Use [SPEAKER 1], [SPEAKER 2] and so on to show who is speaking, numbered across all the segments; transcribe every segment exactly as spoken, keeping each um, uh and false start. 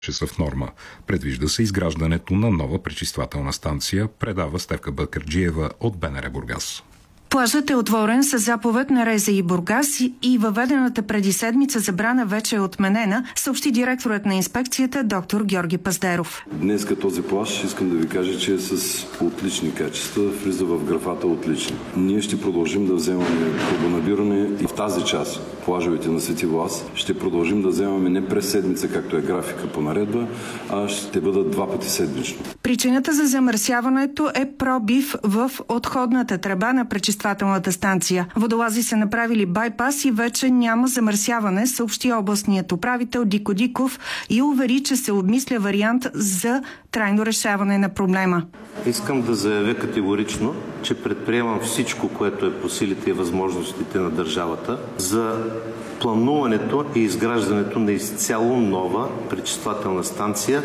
[SPEAKER 1] че са в норма. Предвижда се изграждането на нова пречиствателна станция, предава Стефка Бакърджиева от БНР Бургас.
[SPEAKER 2] Плажът е отворен с заповед на РЗИ Бургас и въведената преди седмица забрана вече е отменена, съобщи директорът на инспекцията доктор Георги Паздеров.
[SPEAKER 3] Днеска този плаж, искам да ви кажа, че е с отлични качества, влиза в графата отлични. Ние ще продължим да вземаме пробонабиране и в тази част, плажовете на Свети Влас, ще продължим да вземаме не през седмица, както е графика по наредба, а ще бъдат два пъти седмично.
[SPEAKER 2] Причината за замърсяването е пробив в отходната тръба на пречиствателната станция. Водолази са направили байпас и вече няма замърсяване, съобщи областният управител Дико Диков и увери, че се обмисля вариант за трайно решаване на проблема.
[SPEAKER 4] Искам да заявя категорично, че предприемам всичко, което е по силите и възможностите на държавата за плануването и изграждането на изцяло нова пречиствателна станция,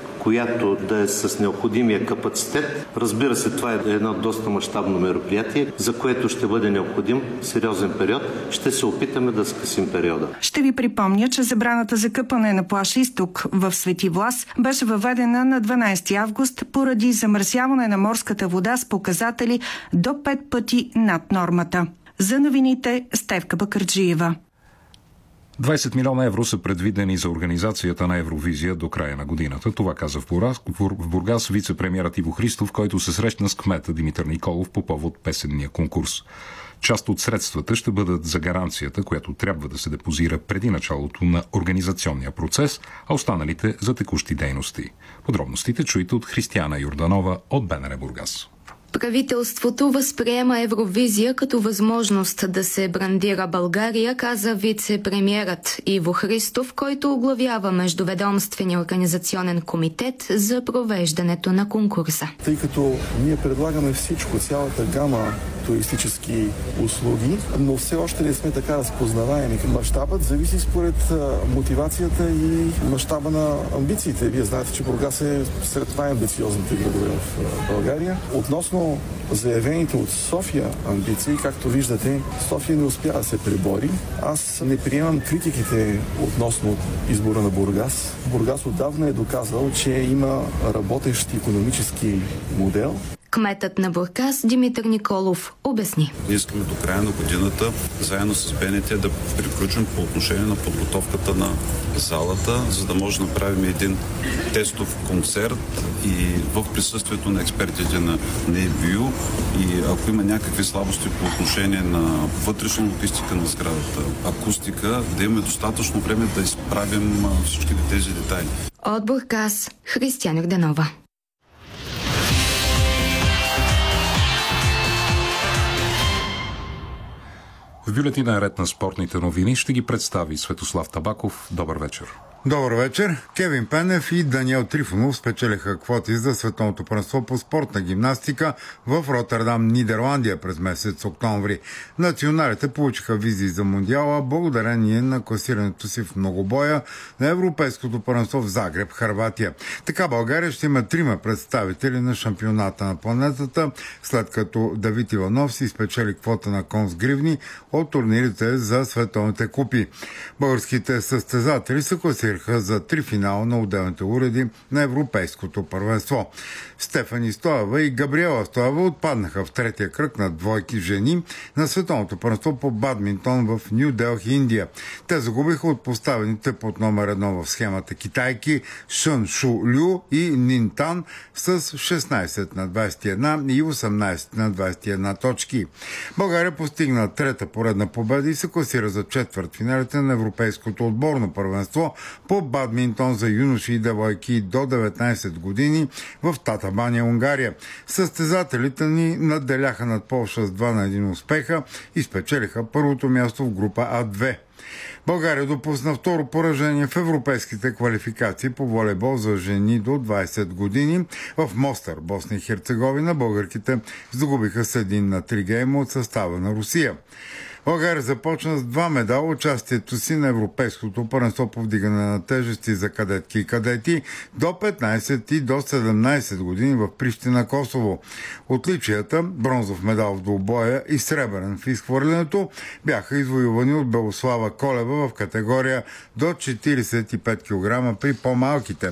[SPEAKER 4] която да е с необходимия капацитет. Разбира се, това е едно доста мащабно мероприятие, за което ще бъде необходим сериозен период. Ще се опитаме да скъсим периода.
[SPEAKER 2] Ще ви припомня, че забраната за къпане на плаж Изток в Свети Влас беше въведена на дванадесети август поради замърсяване на морската вода с показатели до пет пъти над нормата. За новините Стефка Бакърджиева.
[SPEAKER 1] двадесет милиона евро са предвидени за организацията на Евровизия до края на годината. Това каза в Бургас вице-премиерът Иво Христов, който се срещна с кмета Димитър Николов по повод песенния конкурс. Част от средствата ще бъдат за гаранцията, която трябва да се депозира преди началото на организационния процес, а останалите за текущи дейности. Подробностите чуйте от Християна Йорданова от БНР Бургас.
[SPEAKER 5] Правителството възприема Евровизия като възможност да се брандира България, каза вице-премиерът Иво Христов, който оглавява Междуведомствения организационен комитет за провеждането на конкурса.
[SPEAKER 6] Тъй като ние предлагаме всичко, цялата гама туристически услуги, но все още не сме така разпознаваеми. Мащабът зависи според мотивацията и мащаба на амбициите. Вие знаете, че Бургас е сред най-амбициозните градове в България. Относно заявените от София амбиции, както виждате, София не успя да се пребори. Аз не приемам критиките относно избора на Бургас. Бургас отдавна е доказал, че има работещ икономически модел.
[SPEAKER 5] Кметът на Бургас Димитър Николов обясни.
[SPEAKER 7] Ние искаме до края на годината, заедно с БНТ, да приключим по отношение на подготовката на залата, за да може да направим един тестов концерт и в присъствието на експертите на НЕБЮ, и ако има някакви слабости по отношение на вътрешна логистика на сградата, акустика, да имаме достатъчно време да изправим всички тези детайли.
[SPEAKER 5] От Бургас Християна Йорданова.
[SPEAKER 1] В бюлетина ред на спортните новини ще ги представи Светослав Табаков. Добър вечер.
[SPEAKER 8] Добър вечер. Кевин Пенев и Даниел Трифонов спечелиха квоти за световното първенство по спортна гимнастика в Ротердам, Нидерландия през месец октомври. Националите получиха визии за Мондиала благодарение на класирането си в многобоя на Европейското първенство в Загреб, Хърватия. Така България ще има трима представители на шампионата на планетата, след като Давид Иванов си спечели квота на Конс Гривни от турнирите за световните купи. Българските състезатели са класирани за три финала на отделните уреди на Европейското първенство. Стефани Стоева и Габриела Стоева отпаднаха в третия кръг на двойки жени на световното първенство по бадминтон в Ню Делхи, Индия. Те загубиха от поставените под номер едно в схемата китайки Шън Шу Лю и Нин Тан с шестнадесет на двадесет и една и осемнадесет на двадесет и една точки. България постигна трета поредна победа и се класира за четвъртфиналите на Европейското отборно първенство по бадминтон за юноши и девойки до деветнадесет години в Татабаня, Унгария. Състезателите ни надделяха над Полша с два на един успеха и спечелиха първото място в група А две. България допусна второ поражение в европейските квалификации по волейбол за жени до двадесет години. В Мостър, Босна и Херцеговина, българките загубиха с един на три гейма от състава на Русия. България започна с два медала участието си на Европейското първенство по вдигане на тежести за кадетки и кадети до петнадесет и до седемнадесет години в Прищина, Косово. Отличията, бронзов медал в двубоя и сребърен в изхвърлянето, бяха извоювани от Белослава Колева в категория до четиридесет и пет килограма при по-малките.